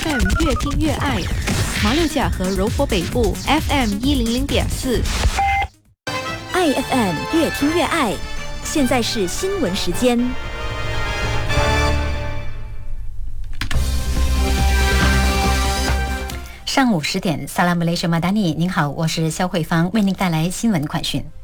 FM 越听越爱，马六甲和柔佛北部 FM 100.4， 爱 FM 越听越爱。现在是新闻时间。 上午10点，萨拉姆雷什马达尼，您好，我是肖慧芳，为您带来新闻快讯。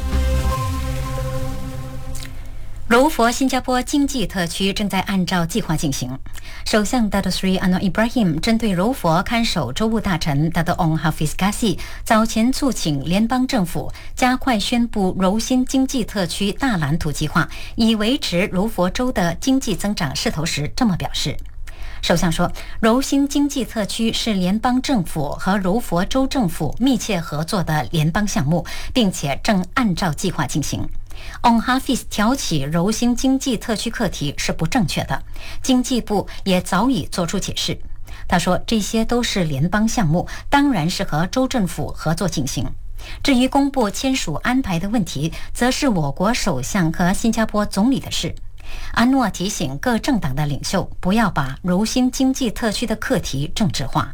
柔佛新加坡经济特区正在按照计划进行。首相 Dato Sri Anwar Ibrahim 针对柔佛看守州务大臣 Dato Ong Hafiz Kassi 早前促请联邦政府加快宣布柔新经济特区大蓝图计划，以维持柔佛州的经济增长势头时这么表示。首相说，柔新经济特区是联邦政府和柔佛州政府密切合作的联邦项目，并且正按照计划进行。Ong Hafiz 挑起柔新经济特区课题是不正确的，经济部也早已作出解释。他说，这些都是联邦项目，当然是和州政府合作进行。至于公布签署安排的问题，则是我国首相和新加坡总理的事。安诺提醒各政党的领袖不要把柔新经济特区的课题政治化。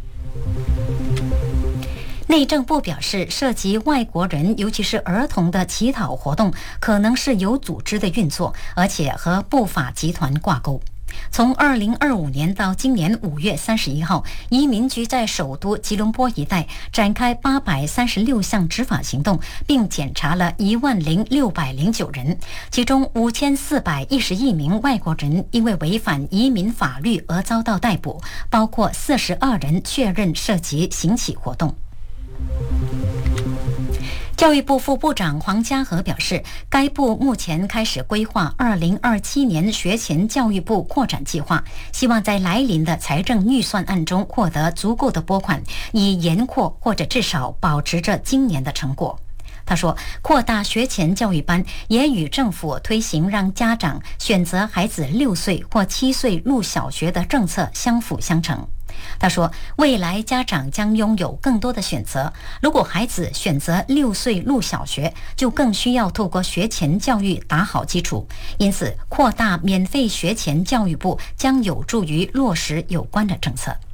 内政部表示，涉及外国人尤其是儿童的乞讨活动可能是有组织的运作，而且和不法集团挂钩。从2025年到今年5月31号，移民局在首都吉隆坡一带展开836项执法行动，并检查了10609人，其中5411名外国人因为违反移民法律而遭到逮捕，包括42人确认涉及行乞活动。教育部副部长黄家和表示，该部目前开始规划2027年学前教育部扩展计划，希望在来临的财政预算案中获得足够的拨款，以延扩或者至少保持着今年的成果。他说，扩大学前教育班也与政府推行让家长选择孩子6岁或7岁入小学的政策相辅相成。他说，未来家长将拥有更多的选择，如果孩子选择6岁入小学，就更需要透过学前教育打好基础，因此扩大免费学前教育部将有助于落实有关的政策。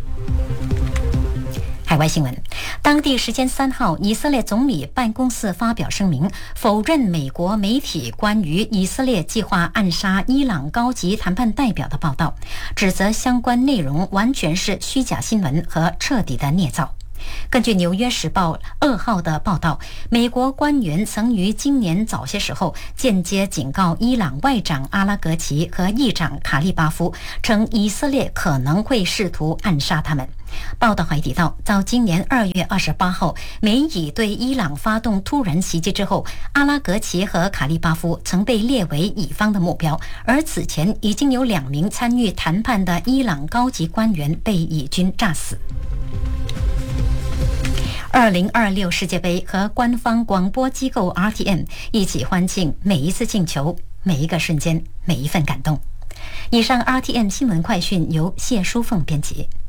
海外新闻，当地时间3号，以色列总理办公室发表声明，否认美国媒体关于以色列计划暗杀伊朗高级谈判代表的报道，指责相关内容完全是虚假新闻和彻底的捏造。根据《纽约时报》2号的报道，美国官员曾于今年早些时候间接警告伊朗外长阿拉格齐和议长卡利巴夫，称以色列可能会试图暗杀他们。报道还提到，到今年2月28号，美以对伊朗发动突然袭击之后，阿拉格齐和卡利巴夫曾被列为乙方的目标，而此前已经有2名参与谈判的伊朗高级官员被以军炸死。2026世界杯和官方广播机构 RTM 一起欢庆每一次进球，每一个瞬间，每一份感动。以上 RTM 新闻快讯由谢淑凤编辑。